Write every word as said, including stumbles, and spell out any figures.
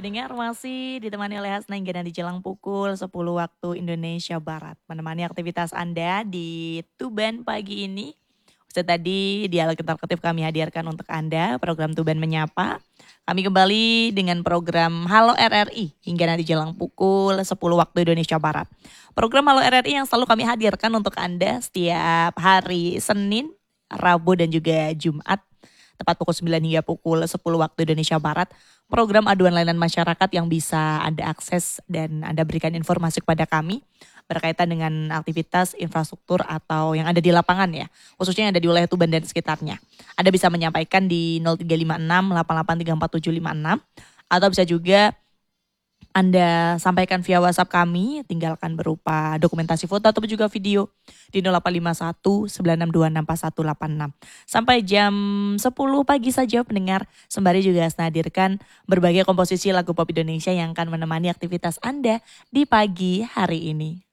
Pendengar masih ditemani oleh Hasna hingga nanti jelang pukul sepuluh waktu Indonesia Barat. Menemani aktivitas Anda di Tuban pagi ini. Seperti tadi dialog interaktif kami hadirkan untuk Anda program Tuban Menyapa. Kami kembali dengan program Halo R R I hingga nanti jelang pukul sepuluh waktu Indonesia Barat. Program Halo R R I yang selalu kami hadirkan untuk Anda setiap hari Senin, Rabu dan juga Jumat. Tepat pukul sembilan hingga pukul sepuluh waktu Indonesia Barat. Program aduan layanan masyarakat yang bisa Anda akses dan Anda berikan informasi kepada kami berkaitan dengan aktivitas infrastruktur atau yang ada di lapangan ya. Khususnya yang ada di wilayah Tuban dan sekitarnya. Anda bisa menyampaikan di nol tiga lima enam delapan delapan tiga empat tujuh lima enam atau bisa juga Anda sampaikan via WhatsApp kami, tinggalkan berupa dokumentasi foto atau juga video di nol delapan lima satu sembilan enam dua enam empat satu delapan enam. Sampai jam sepuluh pagi saja pendengar, sembari juga Hasna hadirkan berbagai komposisi lagu pop Indonesia yang akan menemani aktivitas Anda di pagi hari ini.